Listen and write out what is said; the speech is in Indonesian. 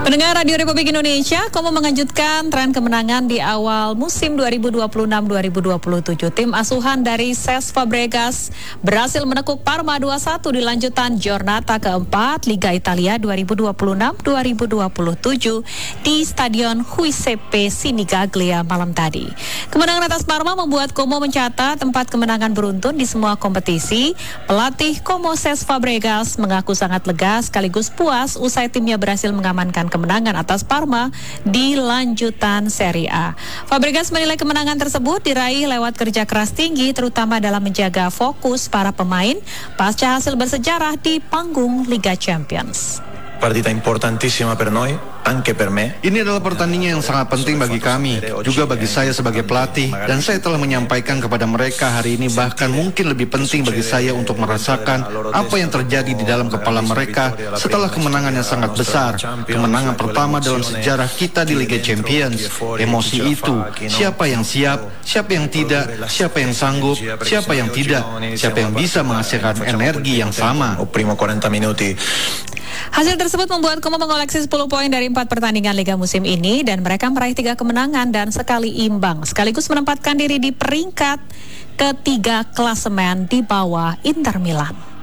Pendengar Radio Republik Indonesia, Como mengejutkan tren kemenangan di awal musim 2026-2027. Tim asuhan dari Cesc Fabregas berhasil menekuk Parma 2-1 di lanjutan Giornata keempat Liga Italia 2026-2027 di Stadion Giuseppe Sinigaglia malam tadi. Kemenangan atas Parma membuat Como mencatat 4 kemenangan beruntun di semua kompetisi. Pelatih Como Cesc Fabregas mengaku sangat lega sekaligus puas usai timnya berhasil mengamankan kemenangan atas Parma di lanjutan Serie A. Fabregas menilai kemenangan tersebut diraih lewat kerja keras tinggi terutama dalam menjaga fokus para pemain pasca hasil bersejarah di panggung Liga Champions. Partita importantissima per noi, anche per me. Ini adalah pertandingan yang sangat penting bagi kami, juga bagi saya sebagai pelatih, dan saya telah menyampaikan kepada mereka hari ini bahkan mungkin lebih penting bagi saya untuk merasakan apa yang terjadi di dalam kepala mereka setelah kemenangan yang sangat besar, kemenangan pertama dalam sejarah kita di Liga Champions. Emosi itu, siapa yang siap, siapa yang tidak, siapa yang sanggup, siapa yang tidak, siapa yang bisa menghasilkan energi yang sama. Hasil tersebut membuat Como mengoleksi 10 poin dari 4 pertandingan Liga musim ini dan mereka meraih 3 kemenangan dan sekali imbang, sekaligus menempatkan diri di peringkat ketiga klasemen di bawah Inter Milan.